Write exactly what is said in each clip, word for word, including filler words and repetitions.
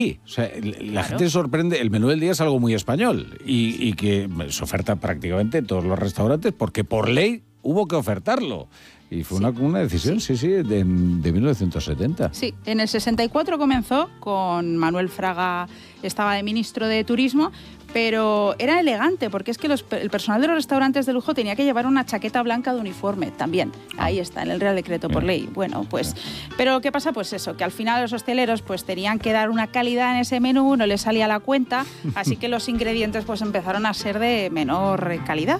O sea, la claro. gente sorprende, el menú del día es algo muy español y, y que se oferta prácticamente en todos los restaurantes porque por ley hubo que ofertarlo. Y fue sí. una, una decisión, sí, sí, de, de mil novecientos setenta. Sí, en el sesenta y cuatro comenzó con Manuel Fraga, estaba de ministro de Turismo, pero era elegante porque es que los, el personal de los restaurantes de lujo tenía que llevar una chaqueta blanca de uniforme también. Ahí está, en el Real Decreto por ley. Bueno, pues, pero ¿qué pasa? Pues eso, que al final los hosteleros pues tenían que dar una calidad en ese menú, no les salía la cuenta, así que los ingredientes pues empezaron a ser de menor calidad.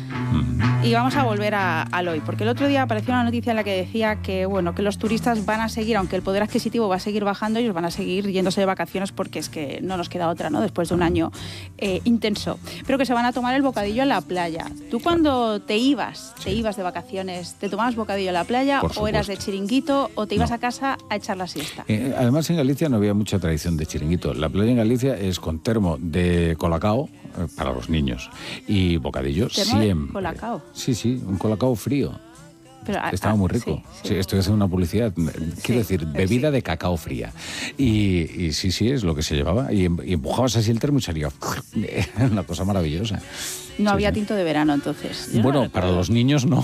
Y vamos a volver a, al hoy, porque el otro día apareció una noticia en la que decía que, bueno, que los turistas van a seguir, aunque el poder adquisitivo va a seguir bajando, ellos van a seguir yéndose de vacaciones porque es que no nos queda otra, ¿no? Después de un año eh, intenso. Pero que se van a tomar el bocadillo en la playa. ¿Tú cuando te ibas, te ibas de vacaciones, te tomabas bocadillo en la playa o eras de chiringuito o te ibas no. a casa a echar la siesta? Eh, además en Galicia no había mucha tradición de chiringuito. La playa en Galicia es con termo de colacao eh, para los niños y bocadillo ¿Termo siempre. De colacao? Sí, sí, un colacao frío. Pero, Estaba ah, muy rico. Sí, sí. sí, estoy haciendo una publicidad. Quiero sí, decir, bebida sí. de cacao fría. Y, y sí, sí, es lo que se llevaba. Y, y empujabas así el termo y salía una cosa maravillosa. No sí, había sí. tinto de verano, entonces. Yo bueno, no para los niños no.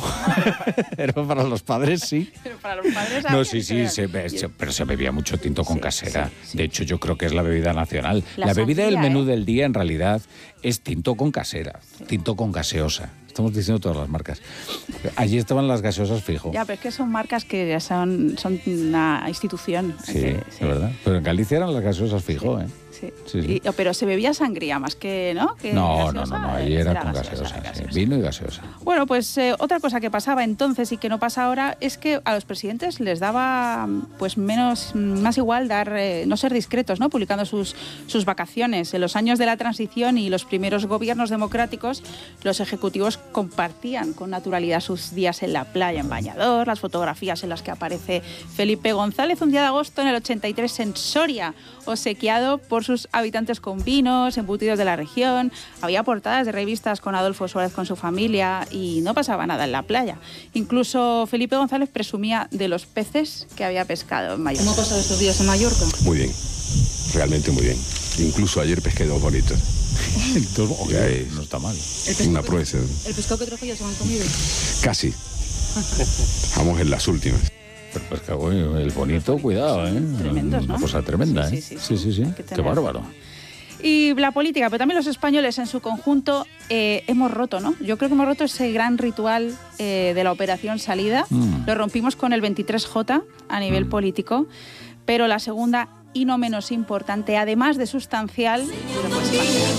Pero para los padres sí. Pero para los padres no, sí, sí, se, se, pero se bebía mucho tinto con sí, casera. Sí, sí. De hecho, yo creo que es la bebida nacional. La, la bebida sangría, del menú ¿eh? del día, en realidad, es tinto con casera, sí. tinto con gaseosa. Estamos diciendo todas las marcas. Allí estaban las gaseosas fijo. Ya, pero es que son marcas que ya son, son una institución. Sí, que, sí, es verdad. Pero en Galicia eran las gaseosas fijo, sí. ¿eh? Sí. Sí, sí. Y, pero se bebía sangría más que, ¿no? Que no, no, no, no, allí era, era con gaseosa, gaseosa, gaseosa. Sí. Vino y gaseosa. Bueno, pues eh, otra cosa que pasaba entonces y que no pasa ahora es que a los presidentes les daba pues menos, más igual dar, eh, no ser discretos, ¿no? Publicando sus, sus vacaciones. En los años de la transición y los primeros gobiernos democráticos, los ejecutivos compartían con naturalidad sus días en la playa, en bañador, las fotografías en las que aparece Felipe González un día de agosto en el ochenta y tres en Soria, obsequiado por sus habitantes con vinos, embutidos de la región. Había portadas de revistas con Adolfo Suárez con su familia y no pasaba nada en la playa. Incluso Felipe González presumía de los peces que había pescado en Mallorca. ¿Cómo ha pasado estos días en Mallorca? Muy bien, realmente muy bien. Incluso ayer pesqué dos bonitos. Entonces, okay, no está mal. Una proeza. ¿El pescado que trajo ya se lo han comido? Casi. Vamos en las últimas. Pero pescado, el bonito, cuidado, ¿eh? Tremendos, ¿no? Una cosa tremenda, sí, ¿eh? Sí, sí, sí, sí. sí. sí. Qué bárbaro. Y la política, pero también los españoles en su conjunto eh, hemos roto, ¿no? Yo creo que hemos roto ese gran ritual eh, de la operación salida. Mm. Lo rompimos con el veintitrés J a nivel mm. político, pero la segunda y no menos importante, además de sustancial, pues,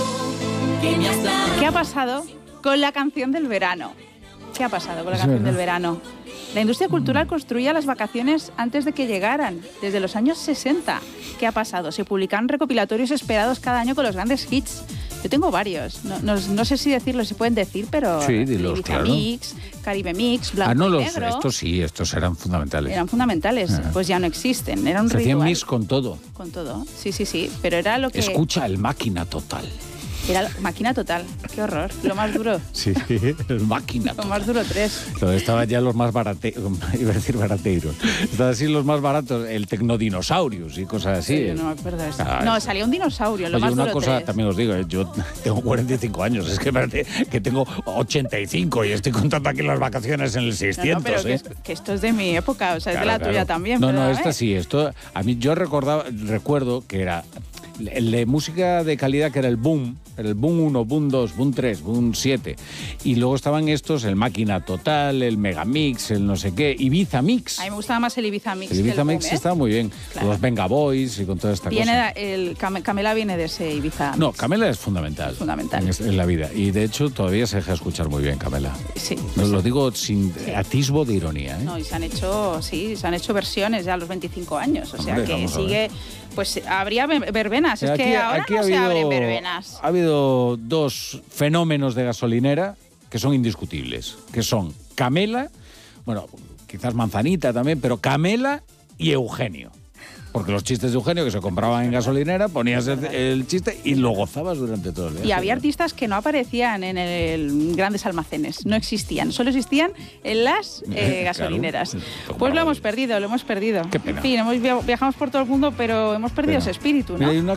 ¿qué ha pasado con la canción del verano? ¿Qué ha pasado con la canción del verano? La industria cultural construía las vacaciones antes de que llegaran, desde los años sesenta. ¿Qué ha pasado? Se publican recopilatorios esperados cada año con los grandes hits. Yo tengo varios, no, no, no sé si decirlo, si pueden decir, pero... Sí, dilos, claro. Mix, Caribe Mix, Blanco ah, no, los, y Negro... estos sí, estos eran fundamentales. Eran fundamentales, ah. pues ya no existen, era un Se ritual. hacían mix con todo. Con todo, sí, sí, sí, pero era lo que... Escucha el Máquina Total. Era máquina total, qué horror, lo más duro. Sí, el máquina total. Lo más duro tres. Estaban ya los más baratos, iba a decir barateiros. Estaban así los más baratos, el Tecnodinosaurius y cosas así. Sí, no me acuerdo de eso. Ah, no, salía un dinosaurio, lo oye, más una duro cosa tres. también os digo, yo tengo cuarenta y cinco años, es que parece que tengo ochenta y cinco y estoy contando aquí las vacaciones en el seiscientos. No, no, pero ¿eh? que, es, que esto es de mi época, o sea, claro, es de la claro. tuya también. No, pero, no, a esta ver. sí, esto, a mí yo recordaba, recuerdo que era el de música de calidad, que era el Boom, era el Boom uno, Boom dos, Boom tres, Boom siete, y luego estaban estos, el Máquina Total, el Megamix, el no sé qué, Ibiza Mix. A mí me gustaba más el Ibiza Mix. El Ibiza que el Mix Boom, ¿eh? estaba muy bien, claro. Los Venga Boys y con toda esta viene cosa. El Camela viene de ese Ibiza Mix. No, Camela es fundamental. Es fundamental. En, en la vida, y de hecho todavía se deja escuchar muy bien Camela. Sí. No, lo digo sin sí. atisbo de ironía, ¿eh? No, y se han hecho, sí, se han hecho versiones ya a los veinticinco años, o Hombre, sea que sigue... Pues habría verbenas, es aquí, que ahora aquí no ha se habido, abren verbenas. Ha habido dos fenómenos de gasolinera que son indiscutibles, que son Camela, bueno, quizás Manzanita también, pero Camela y Eugenio. Porque los chistes de Eugenio que se compraban en gasolinera, ponías el, el chiste y lo gozabas durante todo el día. Y había artistas que no aparecían en el grandes almacenes, no existían, solo existían en las eh, gasolineras. Claro. Pues lo hemos perdido, lo hemos perdido. Qué pena. En fin, hemos via- viajamos por todo el mundo, pero hemos perdido Pena. ese espíritu, ¿no? Mira, hay una